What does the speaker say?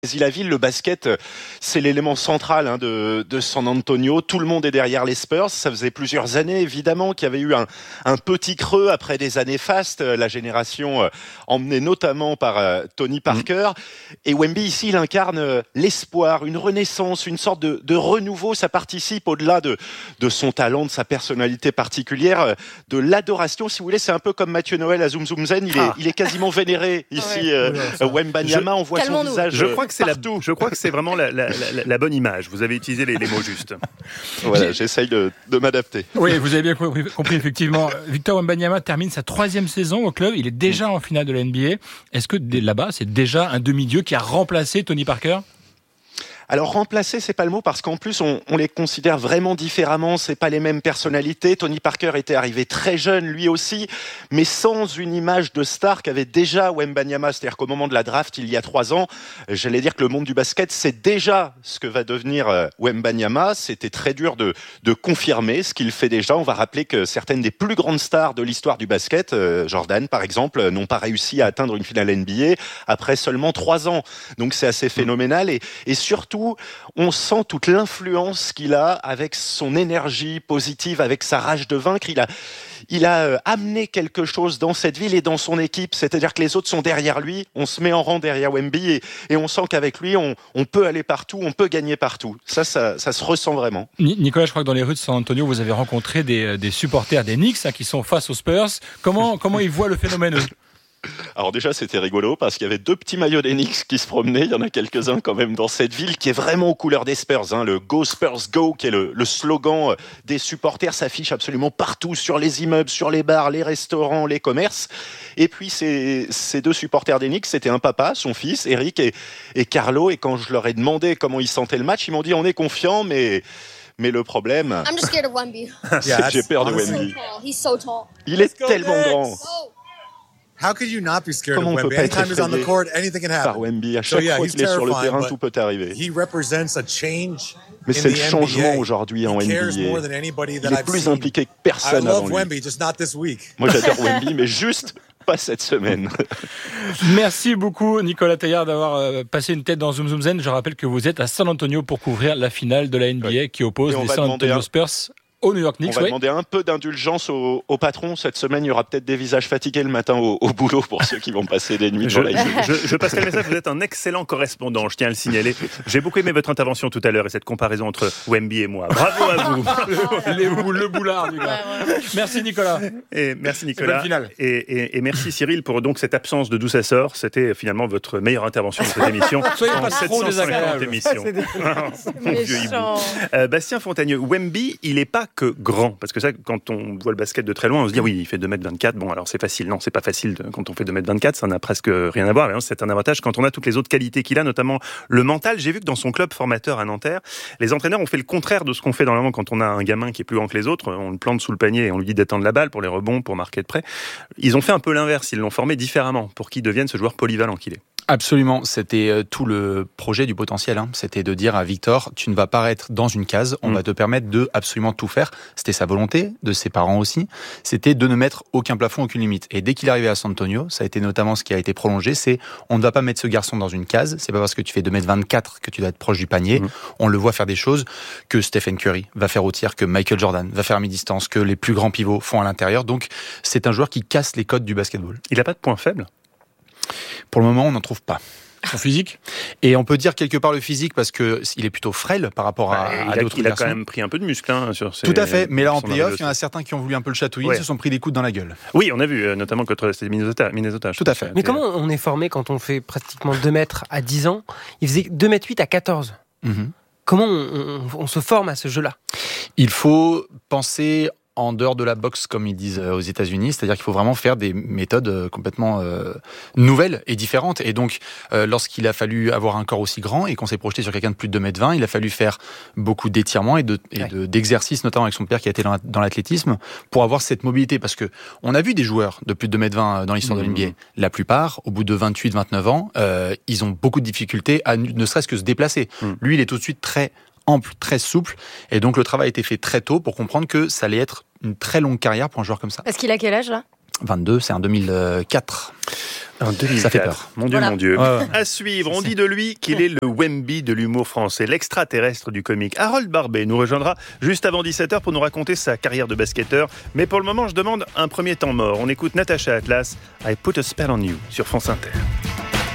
La ville, le basket, c'est l'élément central de San Antonio. Tout le monde est derrière les Spurs. Ça faisait plusieurs années, évidemment, qu'il y avait eu un petit creux après des années fastes. La génération emmenée notamment par Tony Parker. Et Wemby, ici, il incarne l'espoir, une renaissance, une sorte de renouveau. Ça participe au-delà de son talent, de sa personnalité particulière, de l'adoration. Si vous voulez, c'est un peu comme Mathieu Noël à Zoom Zoom Zen. Il est quasiment vénéré ici. Wembanyama, on voit son visage. Je crois que c'est vraiment la bonne image. Vous avez utilisé les mots justes. Voilà, j'essaye de m'adapter. Oui, vous avez bien compris effectivement. Victor Wembanyama termine sa 3e saison au club. Il est déjà en finale de la NBA. Est-ce que là-bas, c'est déjà un demi-dieu qui a remplacé Tony Parker ? Alors remplacer, c'est pas le mot parce qu'en plus on les considère vraiment différemment. C'est pas les mêmes personnalités. Tony Parker était arrivé très jeune lui aussi, mais sans une image de star qu'avait déjà Wembanyama. C'est-à-dire qu'au moment de la draft il y a 3 ans, j'allais dire que le monde du basket sait déjà ce que va devenir Wembanyama. C'était très dur de confirmer ce qu'il fait déjà. On va rappeler que certaines des plus grandes stars de l'histoire du basket, Jordan par exemple, n'ont pas réussi à atteindre une finale NBA après seulement 3 ans. Donc c'est assez phénoménal et surtout on sent toute l'influence qu'il a avec son énergie positive, avec sa rage de vaincre. Il a amené quelque chose dans cette ville et dans son équipe, c'est-à-dire que les autres sont derrière lui, on se met en rang derrière Wemby et on sent qu'avec lui, on peut aller partout, on peut gagner partout. Ça se ressent vraiment. Nicolas, je crois que dans les rues de San Antonio, vous avez rencontré des supporters des Knicks qui sont face aux Spurs. Comment ils voient le phénomène, eux ? Alors déjà, c'était rigolo parce qu'il y avait 2 petits maillots des Knicks qui se promenaient. Il y en a quelques-uns quand même dans cette ville qui est vraiment aux couleurs des Spurs. Le Go Spurs Go, qui est le slogan des supporters, s'affiche absolument partout sur les immeubles, sur les bars, les restaurants, les commerces. Et puis ces 2 supporters des Knicks, c'était un papa, son fils, Eric et Carlo. Et quand je leur ai demandé comment ils sentaient le match, ils m'ont dit on est confiants, mais le problème, I'm just scared of Wemby. J'ai peur de Wemby. He's so tall. Il est tellement grand. How could you not be scared Comment of on peut Wemby? pas être Anytime he's on the effrayé court, anything can happen. par Wemby. À chaque fois qu'il est sur le terrain, tout peut arriver. He represents a change. Mais c'est le changement aujourd'hui en NBA. Il est plus impliqué que personne avant lui. Wemby, just not this week. Moi, j'adore Wemby, mais juste pas cette semaine. Merci beaucoup, Nicolas Taillard, d'avoir passé une tête dans Zoom Zoom Zen. Je rappelle que vous êtes à San Antonio pour couvrir la finale de la NBA qui oppose les San Antonio Spurs au New York Knicks. On va demander un peu d'indulgence au patron. Cette semaine, il y aura peut-être des visages fatigués le matin au boulot pour ceux qui vont passer des nuits devant la télé. Je passerai le message, vous êtes un excellent correspondant, je tiens à le signaler. J'ai beaucoup aimé votre intervention tout à l'heure et cette comparaison entre Wemby et moi. Bravo à vous. Le boulard du gars. Ouais. Merci Nicolas. Et merci Nicolas. Bonne finale. Et merci Cyril pour donc cette absence de d'où ça sort. C'était finalement votre meilleure intervention de cette émission. Soyez pas trop 750 émissions. Mon vieux hibou. Bastien Fontagneux, Wemby, il n'est pas que grand, parce que ça, quand on voit le basket de très loin, on se dit oui, il fait 2m24, bon alors c'est facile. Non, c'est pas facile quand on fait 2m24, ça n'a presque rien à voir, mais c'est un avantage quand on a toutes les autres qualités qu'il a, notamment le mental. J'ai vu que dans son club formateur à Nanterre, les entraîneurs ont fait le contraire de ce qu'on fait normalement quand on a un gamin qui est plus grand que les autres, on le plante sous le panier et on lui dit d'attendre la balle pour les rebonds, pour marquer de près. Ils ont fait un peu l'inverse, ils l'ont formé différemment pour qu'il devienne ce joueur polyvalent qu'il est. Absolument, c'était tout le projet du potentiel. C'était de dire à Victor, tu ne vas pas être dans une case, on va te permettre de absolument tout faire. C'était sa volonté, de ses parents aussi. C'était de ne mettre aucun plafond, aucune limite. Et dès qu'il est arrivé à San Antonio, ça a été notamment ce qui a été prolongé, c'est on ne va pas mettre ce garçon dans une case. C'est pas parce que tu fais 2m24 que tu dois être proche du panier. On le voit faire des choses que Stephen Curry va faire au tir, que Michael Jordan va faire à mi-distance, que les plus grands pivots font à l'intérieur. Donc c'est un joueur qui casse les codes du basketball. Il n'a pas de point faible ? Pour le moment, on n'en trouve pas. Son physique ? Et on peut dire quelque part le physique parce que il est plutôt frêle par rapport à d'autres garçons. Il a quand même pris un peu de muscle sur ses... Tout à fait, mais là en play-off, il y en a certains qui ont voulu un peu le chatouiller, se sont pris des coups dans la gueule. Oui, on a vu, notamment contre Minnesota. Tout à fait. Mais comment on est formé quand on fait pratiquement 2 mètres à 10 ans ? Il faisait 2m8 à 14. Comment on se forme à ce jeu-là ? Il faut penser en dehors de la boxe, comme ils disent aux États-Unis, c'est-à-dire qu'il faut vraiment faire des méthodes complètement nouvelles et différentes. Et donc, lorsqu'il a fallu avoir un corps aussi grand et qu'on s'est projeté sur quelqu'un de plus de 2m20, il a fallu faire beaucoup d'étirements et d'exercices, notamment avec son père qui a été dans l'athlétisme, pour avoir cette mobilité. Parce que on a vu des joueurs de plus de 2m20 dans l'histoire de l'NBA. La plupart, au bout de 28-29 ans, ils ont beaucoup de difficultés à ne serait-ce que se déplacer. Lui, il est tout de suite très ample, très souple, et donc le travail a été fait très tôt pour comprendre que ça allait être une très longue carrière pour un joueur comme ça. Parce qu'il a quel âge là ? 22, c'est un 2004. En 2004. Ça fait peur. Mon Dieu, mon Dieu. À suivre, on dit de lui qu'il est le Wemby de l'humour français, l'extraterrestre du comique. Harold Barbet nous rejoindra juste avant 17h pour nous raconter sa carrière de basketteur. Mais pour le moment, je demande un premier temps mort. On écoute Natacha Atlas, I Put a Spell on You, sur France Inter.